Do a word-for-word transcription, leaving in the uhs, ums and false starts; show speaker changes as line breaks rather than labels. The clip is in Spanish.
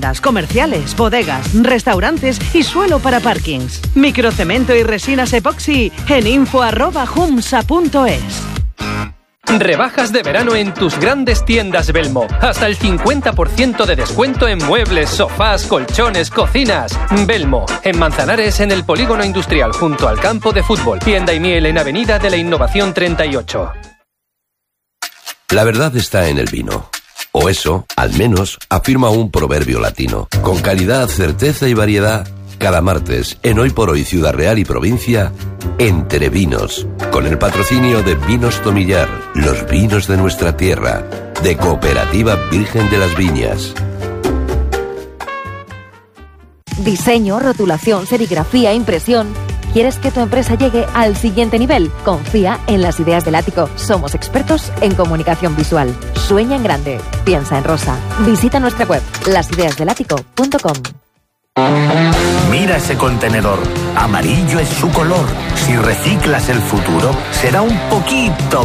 viviendas, comerciales, bodegas, restaurantes y suelo para parkings. Microcemento y resinas epoxi en info arroba humsa punto es.
Rebajas de verano en tus grandes tiendas Belmo. Hasta el cincuenta por ciento de descuento en muebles, sofás, colchones, cocinas. Belmo, en Manzanares, en el Polígono Industrial, junto al campo de fútbol. Tienda y miel en Avenida de la Innovación treinta y ocho.
La verdad está en el vino. O eso, al menos, afirma un proverbio latino. Con calidad, certeza y variedad. Cada martes, en Hoy por Hoy Ciudad Real y Provincia, Entre Vinos, con el patrocinio de Vinos Tomillar, los vinos de nuestra tierra, de Cooperativa Virgen de las Viñas.
Diseño, rotulación, serigrafía, impresión. ¿Quieres que tu empresa llegue al siguiente nivel? Confía en Las Ideas del Ático. Somos expertos en comunicación visual. Sueña en grande. Piensa en rosa. Visita nuestra web, las ideas del ático punto com.
Mira ese contenedor. Amarillo es su color. Si reciclas el futuro, será un poquito